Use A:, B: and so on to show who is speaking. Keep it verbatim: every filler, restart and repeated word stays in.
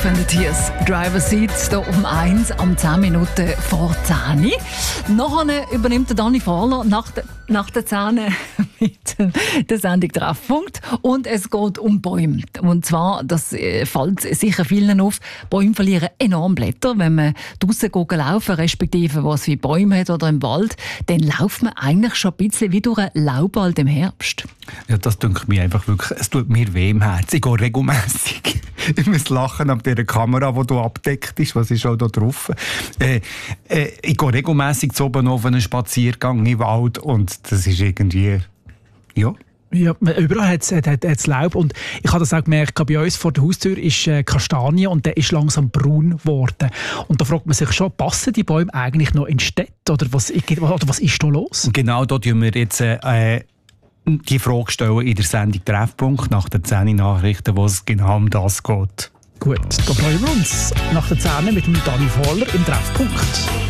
A: Defender Tears. Driver Seat hier um eins, am zehn Minuten vor zehn. Nachher übernimmt der Dani Fahler nach der, nach der zehn mit der Sendung Treffpunkt. Und es geht um Bäume. Und zwar, das fällt sicher vielen auf, Bäume verlieren enorm Blätter. Wenn man draussen laufen, respektive was wie Bäume hat oder im Wald, dann läuft man eigentlich schon ein bisschen wie durch einen Laubwald im Herbst.
B: Ja, das denke mir einfach wirklich, es tut mir weh im Herzen. Ich gehe regelmässig. Ich muss lachen ab dieser Kamera, die du abdeckt ist. Was ist auch da drauf? Äh, äh, ich gehe regelmässig zu oben auf einen Spaziergang im Wald und das ist irgendwie, ja.
C: Ja, überall hat es Laub und ich habe das auch gemerkt, bei uns vor der Haustür ist äh, Kastanie und der ist langsam braun geworden. Und da fragt man sich schon, passen die Bäume eigentlich noch in Städte oder was, oder was ist da los?
B: Genau, da tun wir jetzt äh, die Frage stellen in der Sendung Treffpunkt nach den zehn Nachrichten, wo es genau um das geht.
C: Gut, da freuen wir uns nach der zehn mit dem Dani Fahler im Treffpunkt.